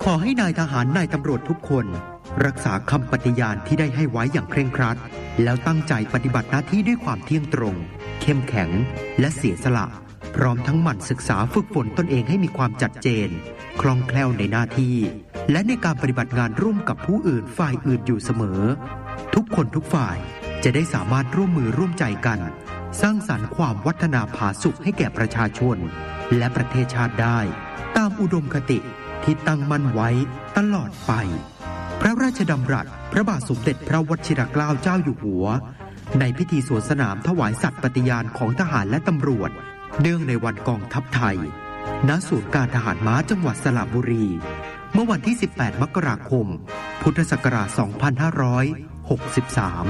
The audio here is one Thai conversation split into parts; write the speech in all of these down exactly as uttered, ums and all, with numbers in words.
ขอให้นายทหารนายตำรวจทุกคนรักษาคำปฏิญาณที่ได้ให้ไว้อย่างเคร่งครัดแล้วตั้งใจปฏิบัติหน้าที่ด้วยความเที่ยงตรงเข้มแข็งและเสียสละพร้อมทั้งหมั่นศึกษาฝึกฝนตนเองให้มีความจัดเจนคล่องแคล่วในหน้าที่และในการปฏิบัติงานร่วมกับผู้อื่นฝ่ายอื่นอยู่เสมอทุกคนทุกฝ่ายจะได้สามารถร่วมมือร่วมใจกันสร้างสรรค์ความวัฒนาผาสุกให้แก่ประชาชนและประเทศชาติได้ตามอุดมคติที่ตั้งมั่นไว้ตลอดไปพระราชดำรัสพระบาทสมเด็จพระวชิรเกล้าเจ้าอยู่หัวในพิธีสวนสนามถวายสัตย์ปฏิญาณของทหารและตำรวจเนื่องในวันกองทัพไทยณศูนย์การทหารม้าจังหวัดสระบุรีเมื่อวันที่สิบแปดมกราคมพุทธศักราชสองพันห้าร้อยหกสิบสาม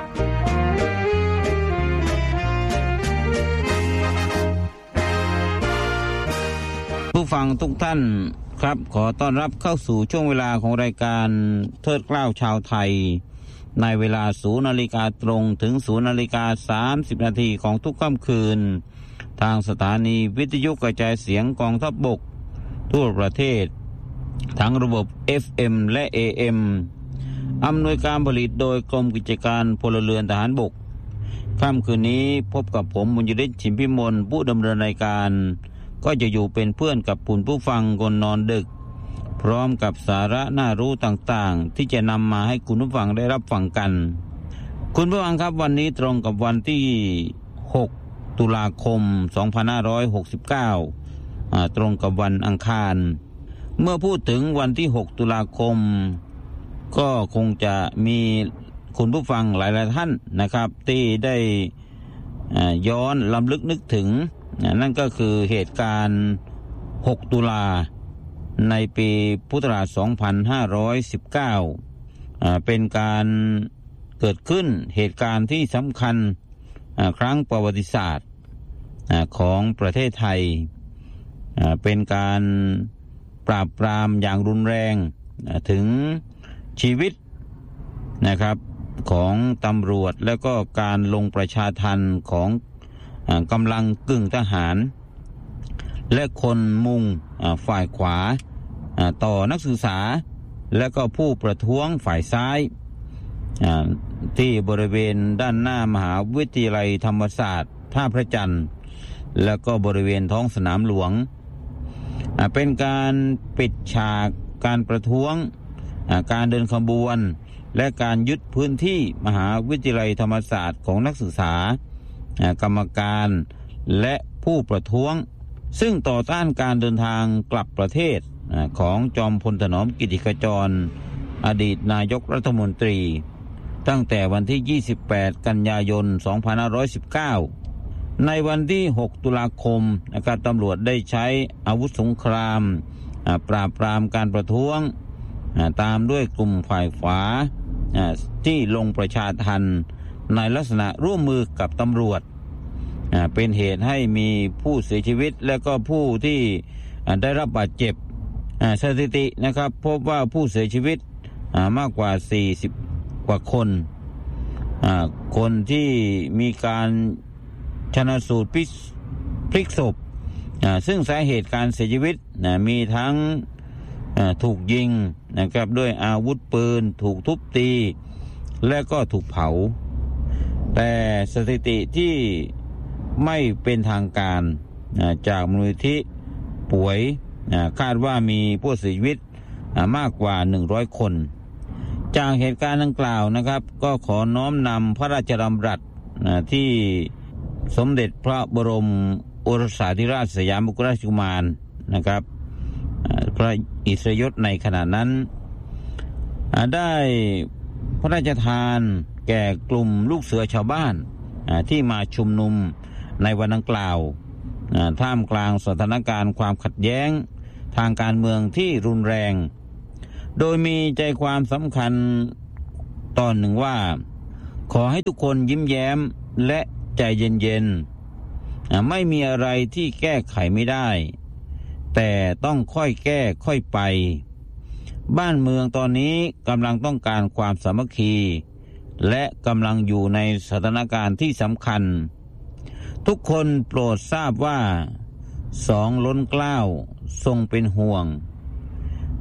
ผู้ฟังทุกท่านครับขอต้อนรับเข้าสู่ช่วงเวลาของรายการเทิดเกล้าชาวไทยในเวลา ศูนย์นาฬิกา ตรงถึง ศูนย์นาฬิกาสามสิบนาทีของทุกค่ำคืนทางสถานีวิทยุกระจายเสียงกองทัพบกทั่วประเทศทั้งระบบ เอฟ เอ็ม และ เอ เอ็ม อำนวยการผลิตโดยกรมกิจการพลเรือนทหารบกค่ำคืนนี้พบกับผมบุญยฤทธิ์ ฉิมพิมลผู้ดำเนินรายการก็จะอยู่เป็นเพื่อนกับคุณผู้ฟังคนนอนดึกพร้อมกับสาระน่ารู้ต่างๆที่จะนำมาให้คุณผู้ฟังได้รับฟังกันคุณผู้ฟังครับวันนี้ตรงกับวันที่หกตุลาคมสองพันห้าร้อยหกสิบเก้าอ่าตรงกับวันอังคารเมื่อพูดถึงวันที่หกตุลาคมก็คงจะมีคุณผู้ฟังหลายๆท่านนะครับที่ได้ย้อนรำลึกนึกถึงนั่นก็คือเหตุการณ์หกตุลาในปีพุทธศักราชสองพันห้าร้อยสิบเก้าอ่าเป็นการเกิดขึ้นเหตุการณ์ที่สำคัญครั้งประวัติศาสตร์ของประเทศไทยเป็นการปราบปรามอย่างรุนแรงถึงชีวิตนะครับของตำรวจและก็การลงประชาทัณฑ์ของกำลังกึ่งทหารและคนมุงฝ่ายขวาต่อนักศึกษาและก็ผู้ประท้วงฝ่ายซ้ายที่บริเวณด้านหน้ามหาวิทยาลัยธรรมศาสตร์ท่าพระจันทร์และก็บริเวณท้องสนามหลวงเป็นการปิดฉากการประท้วงการเดินขบวนและการยึดพื้นที่มหาวิทยาลัยธรรมศาสตร์ของนักศึกษากรรมการและผู้ประท้วงซึ่งต่อต้านการเดินทางกลับประเทศของจอมพลถนอมกิติขจรอดีตนายกรัฐมนตรีตั้งแต่วันที่ยี่สิบแปดกันยายนสองพันห้าร้อยสิบเก้าในวันที่หกตุลาคมนะครับตำรวจได้ใช้อาวุธสงครามปราบปรามการประท้วงตามด้วยกลุ่มฝ่ายขวาที่ลงประชาทัณฑ์ในลักษณะร่วมมือกับตำรวจเป็นเหตุให้มีผู้เสียชีวิตและก็ผู้ที่ได้รับบาดเจ็บสถิตินะครับพบว่าผู้เสียชีวิตมากกว่าสี่สิบกว่าคนคนที่มีการชันสูตรพลิกศพซึ่งสาเหตุการเสียชีวิตมีทั้งถูกยิงนะครับด้วยอาวุธปืนถูกทุบตีและก็ถูกเผาแต่สถิติที่ไม่เป็นทางการจากมูลนิธิป่วยคาดว่ามีผู้เสียชีวิตมากกว่าหนึ่งร้อยคนจากเหตุการณ์ดังกล่าวนะครับก็ขอน้อมนำพระราชดำรัสที่สมเด็จพระบรมโอรสาธิราชสยามกุฎราชกุมารนะครับพระอิสริยศในขณะนั้นได้พระราชทานแก่กลุ่มลูกเสือชาวบ้านที่มาชุมนุมในวันดังกล่าวท่ามกลางสถานการณ์ความขัดแย้งทางการเมืองที่รุนแรงโดยมีใจความสำคัญตอนหนึ่งว่าขอให้ทุกคนยิ้มแย้มและใจเย็นๆไม่มีอะไรที่แก้ไขไม่ได้แต่ต้องค่อยแก้ค่อยไปบ้านเมืองตอนนี้กำลังต้องการความสามัคคีและกำลังอยู่ในสถานการณ์ที่สำคัญทุกคนโปรดทราบว่าสองล้นเกล้าทรงเป็นห่วง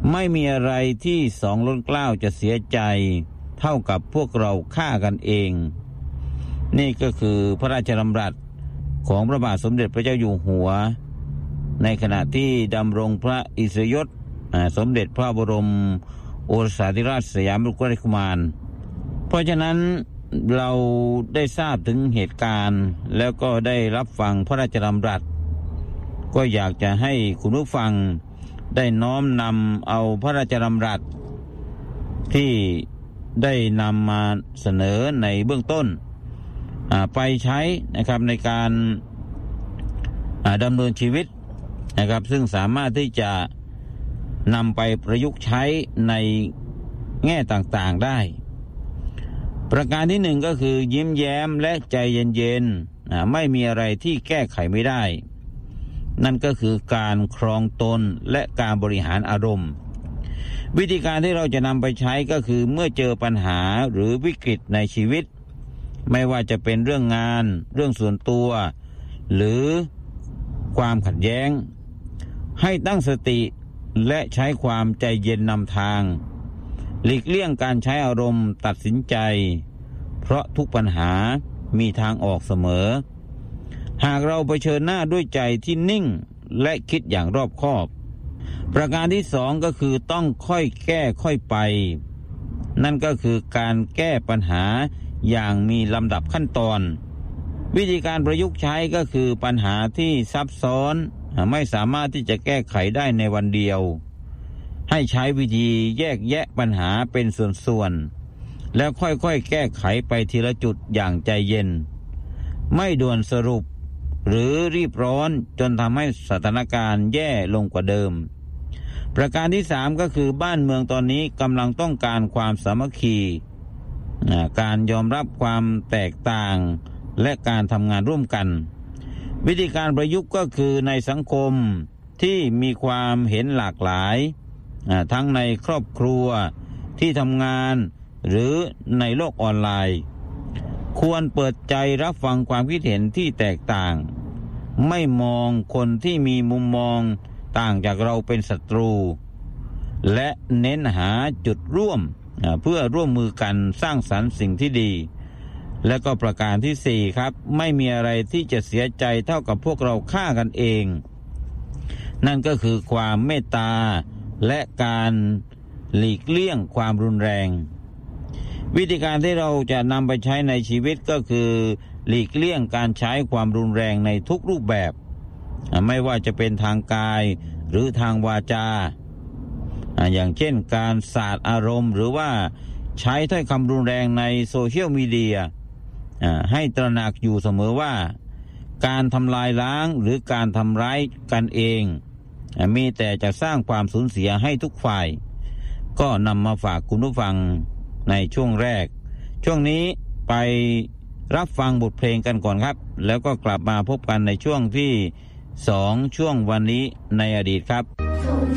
ไม่มีอะไรที่สองล้นเกล้าจะเสียใจเท่ากับพวกเราฆ่ากันเองนี่ก็คือพระราชดำรัสของพระบาทสมเด็จพระเจ้าอยู่หัวในขณะที่ดำรงพระอิสริยศสมเด็จพระบรมโอรสาธิราชสยามบรมราชกุมารเพราะฉะนั้นเราได้ทราบถึงเหตุการณ์แล้วก็ได้รับฟังพระราชดำรัสก็อยากจะให้คุณผู้ฟังได้น้อมนำเอาพระราชดำรัสที่ได้นำมาเสนอในเบื้องต้นไปใช้นะครับในการดำเนินชีวิตนะครับซึ่งสามารถที่จะนำไปประยุกต์ใช้ในแง่ต่างๆได้ประการที่หนึ่งก็คือยิ้มแย้มและใจเย็นๆไม่มีอะไรที่แก้ไขไม่ได้นั่นก็คือการครองตนและการบริหารอารมณ์วิธีการที่เราจะนำไปใช้ก็คือเมื่อเจอปัญหาหรือวิกฤตในชีวิตไม่ว่าจะเป็นเรื่องงานเรื่องส่วนตัวหรือความขัดแย้งให้ตั้งสติและใช้ความใจเย็นนำทางหลีกเลี่ยงการใช้อารมณ์ตัดสินใจเพราะทุกปัญหามีทางออกเสมอหากเราเผชิญหน้าด้วยใจที่นิ่งและคิดอย่างรอบคอบประการที่สองก็คือต้องค่อยแก้ค่อยไปนั่นก็คือการแก้ปัญหาอย่างมีลำดับขั้นตอนวิธีการประยุกต์ใช้ก็คือปัญหาที่ซับซ้อนไม่สามารถที่จะแก้ไขได้ในวันเดียวให้ใช้วิธีแยกแยะปัญหาเป็นส่วนๆแล้วค่อยๆแก้ไขไปทีละจุดอย่างใจเย็นไม่ด่วนสรุปหรือรีบร้อนจนทำให้สถานการณ์แย่ลงกว่าเดิมประการที่สามก็คือบ้านเมืองตอนนี้กำลังต้องการความสามัคคีการยอมรับความแตกต่างและการทำงานร่วมกันวิธีการประยุกต์ก็คือในสังคมที่มีความเห็นหลากหลายทั้งในครอบครัวที่ทำงานหรือในโลกออนไลน์ควรเปิดใจรับฟังความคิดเห็นที่แตกต่างไม่มองคนที่มีมุมมองต่างจากเราเป็นศัตรูและเน้นหาจุดร่วมเพื่อร่วมมือกันสร้างสรรค์สิ่งที่ดีและก็ประการที่สี่ครับไม่มีอะไรที่จะเสียใจเท่ากับพวกเราฆ่ากันเองนั่นก็คือความเมตตาและการหลีกเลี่ยงความรุนแรงวิธีการที่เราจะนำไปใช้ในชีวิตก็คือหลีกเลี่ยงการใช้ความรุนแรงในทุกรูปแบบไม่ว่าจะเป็นทางกายหรือทางวาจาอย่างเช่นการสาดอารมณ์หรือว่าใช้ถ้อยคำรุนแรงในโซเชียลมีเดียให้ตระหนักอยู่เสมอว่าการทำลายล้างหรือการทำร้ายกันเองมีแต่จะสร้างความสูญเสียให้ทุกฝ่ายก็นำมาฝากคุณผู้ฟังในช่วงแรกช่วงนี้ไปรับฟังบทเพลงกันก่อนครับแล้วก็กลับมาพบกันในช่วงที่สองช่วงวันนี้ในอดีตครับ